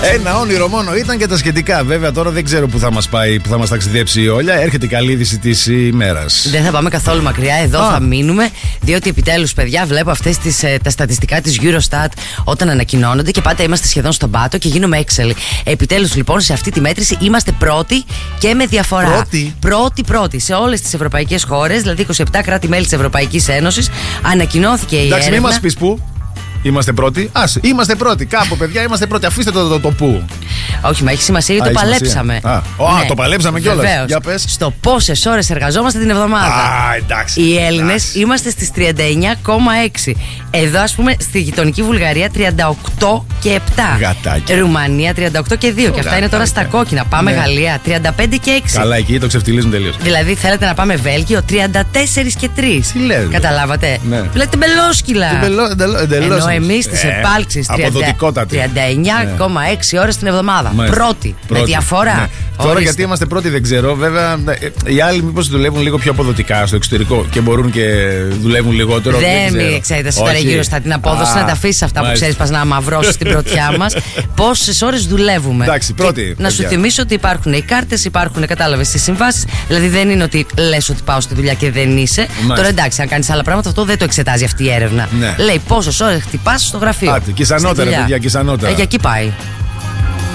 Ένα όνειρο μόνο ήταν και τα σχετικά. Βέβαια τώρα δεν ξέρω που θα μας πάει, που θα μας ταξιδέψει η Όλια. Έρχεται η καλή είδηση της ημέρας. Δεν θα πάμε καθόλου μακριά. Εδώ θα μείνουμε. Διότι επιτέλους, παιδιά, βλέπω αυτές τα στατιστικά της Eurostat όταν ανακοινώνονται και πάντα είμαστε σχεδόν στον πάτο και γίνομαι Excel. Επιτέλους, λοιπόν, σε αυτή τη μέτρηση είμαστε πρώτοι και με διαφορά. Πρώτοι σε όλες τις ευρωπαϊκές χώρες, δηλαδή 27 κράτη-μέλη της Ευρωπαϊκής Ένωσης. Ανακοινώθηκε η έρευνα. Εντάξει, μην μας πεις πού. Είμαστε πρώτοι. Ας, είμαστε πρώτοι. Κάπου, παιδιά, είμαστε πρώτοι. Αφήστε το πού. Όχι, μα έχει σημασία γιατί το παλέψαμε. Ναι. Το παλέψαμε κιόλας. Για πες. Στο πόσες ώρες εργαζόμαστε την εβδομάδα. Εντάξει. Οι Έλληνες είμαστε στις 39,6. Εδώ, ας πούμε, στη γειτονική Βουλγαρία 38 και 7. Γατάκια. Ρουμανία 38 και 2. Και αυτά είναι τώρα στα κόκκινα. Πάμε Γαλλία 35 και 6. Καλά, εκεί το ξεφτιλίζουν τελείως. Δηλαδή, θέλετε να πάμε Βέλγιο 34 και 3. Τι λέτε. Καταλάβατε. Λέτε μπελόσκυλα. Ενώ εμείς στις επάλξεις 39,6 ώρες την εβδομάδα. Πρώτη. Με διαφορά. Ναι. Τώρα γιατί είμαστε πρώτοι δεν ξέρω. Βέβαια, οι άλλοι μήπως δουλεύουν λίγο πιο αποδοτικά στο εξωτερικό και μπορούν και δουλεύουν λιγότερο. Δεν εξέτασε τώρα γύρω στα την απόδοση. Να τα αφήσεις αυτά που ξέρεις, πας να μαυρώσεις την πρωτιά μας. Πόσες ώρες δουλεύουμε. Εντάξει, πρώτη. Να σου θυμίσω ότι υπάρχουν οι κάρτες, υπάρχουν, κατάλαβες, τις συμβάσεις. Δηλαδή δεν είναι ότι λες ότι πάω στη δουλειά και δεν είσαι. Τώρα εντάξει, αν κάνεις άλλα πράγματα, αυτό δεν το εξετάζει αυτή η έρευνα. Λέει πόσες ώρες χτυπάς στο γραφείο. Άντε, και σαν νότερα, παιδιά, και σαν νότερα. Για εκεί πάει.